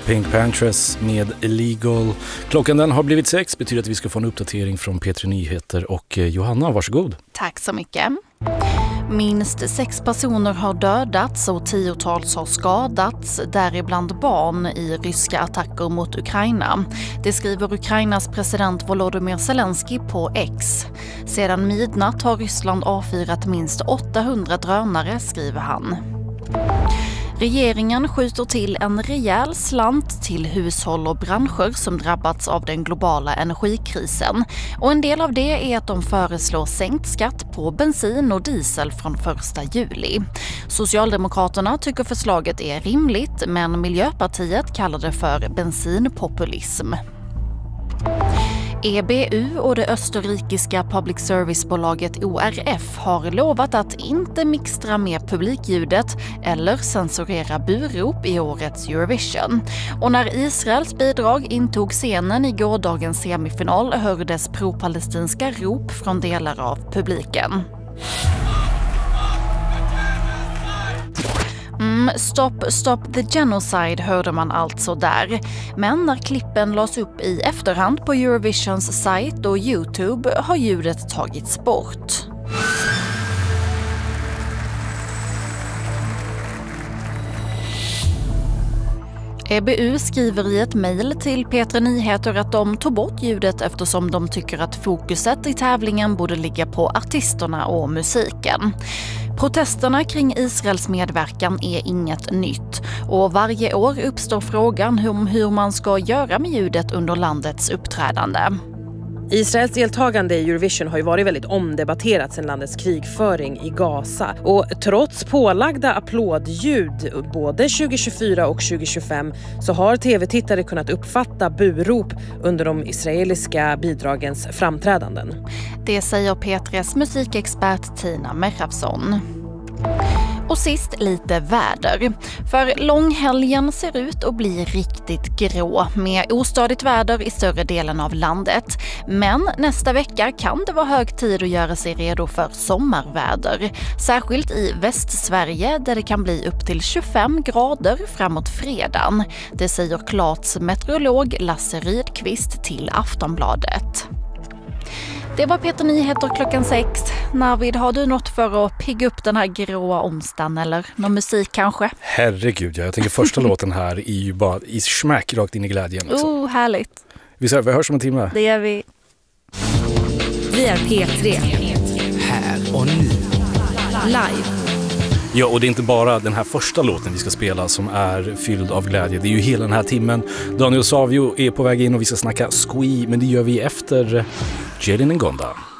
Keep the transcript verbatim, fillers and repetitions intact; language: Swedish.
Pink Panthers med Illegal. Klockan den har blivit sex, betyder att vi ska få en uppdatering från P tre Nyheter. Och Johanna, varsågod. Tack så mycket. Minst sex personer har dödats och tiotals har skadats, däribland barn, i ryska attacker mot Ukraina. Det skriver Ukrainas president Volodymyr Zelensky på X. Sedan midnatt har Ryssland avfyrat minst åttahundra drönare, skriver han. Regeringen skjuter till en rejäl slant till hushåll och branscher som drabbats av den globala energikrisen. Och en del av det är att de föreslår sänkt skatt på bensin och diesel från första juli. Socialdemokraterna tycker förslaget är rimligt, men Miljöpartiet kallar det för bensinpopulism. E B U och det österrikiska public service-bolaget O R F har lovat att inte mixtra med publikljudet eller censurera burop i årets Eurovision. Och när Israels bidrag intog scenen i gårdagens semifinal hördes pro-palestinska rop från delar av publiken. Mm, stop, stop the genocide hörde man alltså där. Men när klippen lades upp i efterhand på Eurovisions sajt och YouTube har ljudet tagits bort. E B U skriver i ett mejl till P tre Nyheter att de tog bort ljudet eftersom de tycker att fokuset i tävlingen borde ligga på artisterna och musiken. Protesterna kring Israels medverkan är inget nytt och varje år uppstår frågan om hur man ska göra med ljudet under landets uppträdande. Israels deltagande i Eurovision har ju varit väldigt omdebatterat sedan landets krigföring i Gaza. Och trots pålagda applådljud både tjugo tjugofyra och tjugo tjugofem så har tv-tittare kunnat uppfatta burop under de israeliska bidragens framträdanden. Det säger P tres musikexpert Tina Merravsson. Och sist lite väder. För långhelgen ser ut att bli riktigt grå med ostadigt väder i större delen av landet. Men nästa vecka kan det vara hög tid att göra sig redo för sommarväder. Särskilt i Västsverige där det kan bli upp till tjugofem grader framåt fredagen. Det säger Klats meteorolog Lasse Rydqvist till Aftonbladet. Det var P tre Nyheter klockan sex. Navid, har du något för att pigga upp den här gråa onsdagen eller någon musik kanske? Herregud, ja. Jag tänker första låten här är ju bara i smack rakt in i glädjen. Liksom. Oh, härligt. Vi ser, vi hörs om en timme. Det gör vi. Vi är P tre. Här och nu. Live. Ja, och det är inte bara den här första låten vi ska spela som är fylld av glädje. Det är ju hela den här timmen. Daniel Savio är på väg in och vi ska snacka Squee, men det gör vi efter Jelin Ngonda.